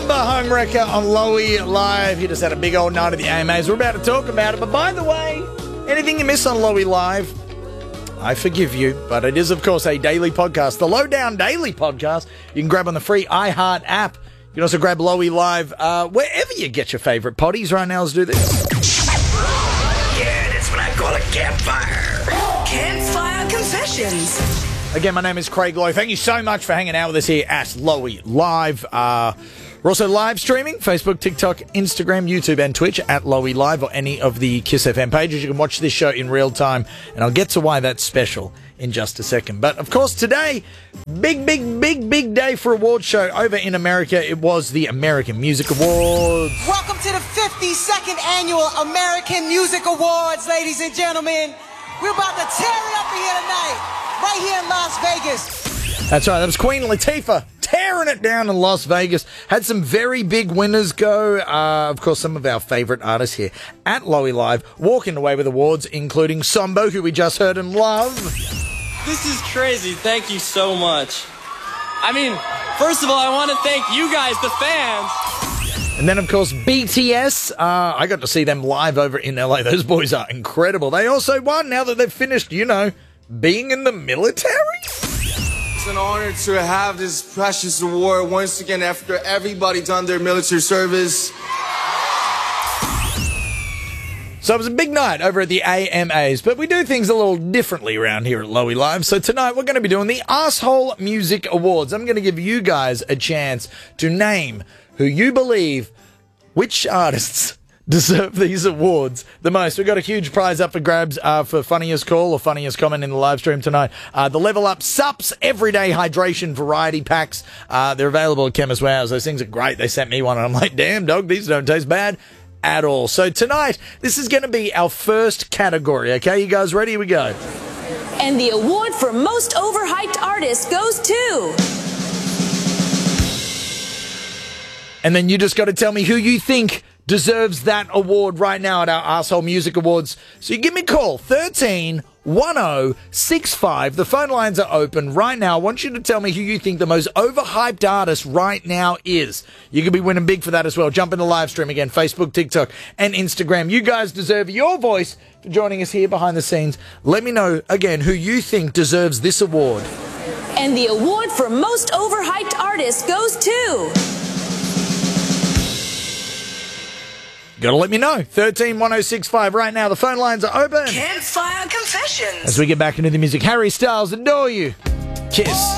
Number home wrecker on Lowy Live. You just had a big old night at the AMAs. We're about to talk about it. But by the way, anything you miss on Lowy Live, I forgive you. But it is, of course, a daily podcast. The Lowdown Daily Podcast. You can grab on the free iHeart app. You can also grab Lowy Live wherever you get your favourite potties. Right now, let's do this. Yeah, that's what I call a campfire. Campfire Confessions. Again, my name is Craig Lowe. Thank you so much for hanging out with us here at Lowy Live. We're also live streaming Facebook, TikTok, Instagram, YouTube, and Twitch at Lowy Live or any of the Kiss FM pages. You can watch this show in real time, and I'll get to why that's special in just a second. But, of course, today, big day for award show over in America. It was the American Music Awards. Welcome to the 52nd Annual American Music Awards, ladies and gentlemen. We're about to tear it up here tonight. Right here in Las Vegas. That's right. That was Queen Latifah tearing it down in Las Vegas. Had some very big winners go. Of course, some of our favourite artists here at Lowy Live walking away with awards, including Sombo, who we just heard and love. This is crazy. Thank you so much. I mean, first of all, I want to thank you guys, the fans. And then, of course, BTS. I got to see them live over in LA. Those boys are incredible. They also won now that they've finished, being in the military. It's an honor to have this precious award once again after everybody done their military service. So it was a big night over at the AMAs, but we do things a little differently around here at Lowy Live. So tonight we're going to be doing the Asshole Music Awards. I'm going to give you guys a chance to name who you believe, which artists deserve these awards the most. We've got a huge prize up for grabs for funniest call or funniest comment in the live stream tonight. The Level Up Sups Everyday Hydration Variety Packs. They're available at Chemist Warehouse. Those things are great. They sent me one and I'm like, damn, dog, these don't taste bad at all. So tonight, this is going to be our first category. Okay, you guys ready? Here we go. And the award for most overhyped artist goes to... And then you just got to tell me who you think deserves that award right now at our Asshole Music Awards. So you give me a call, 13-10-65. The phone lines are open right now. I want you to tell me who you think the most overhyped artist right now is. You could be winning big for that as well. Jump in the live stream again, Facebook, TikTok, and Instagram. You guys deserve your voice for joining us here behind the scenes. Let me know, again, who you think deserves this award. And the award for most overhyped artist goes to... Gotta let me know. 13-1065 right now. The phone lines are open. Campfire Confessions. As we get back into the music, Harry Styles, Adore You. Kiss.